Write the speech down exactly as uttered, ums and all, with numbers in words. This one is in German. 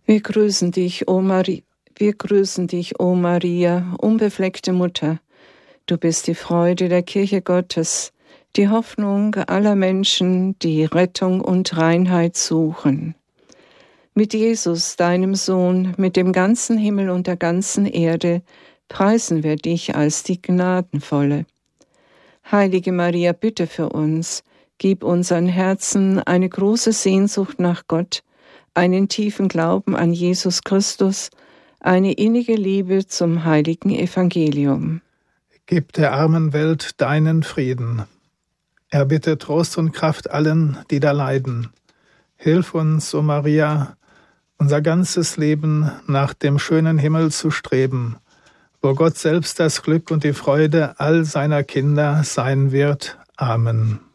Wir grüßen dich, o Maria, wir grüßen dich, o Maria, unbefleckte Mutter. Du bist die Freude der Kirche Gottes, die Hoffnung aller Menschen, die Rettung und Reinheit suchen. Mit Jesus, deinem Sohn, mit dem ganzen Himmel und der ganzen Erde, preisen wir dich als die Gnadenvolle. Heilige Maria, bitte für uns, gib unseren Herzen eine große Sehnsucht nach Gott, einen tiefen Glauben an Jesus Christus, eine innige Liebe zum heiligen Evangelium. Gib der armen Welt deinen Frieden. Erbitte Trost und Kraft allen, die da leiden. Hilf uns, o Maria, unser ganzes Leben nach dem schönen Himmel zu streben, wo Gott selbst das Glück und die Freude all seiner Kinder sein wird. Amen.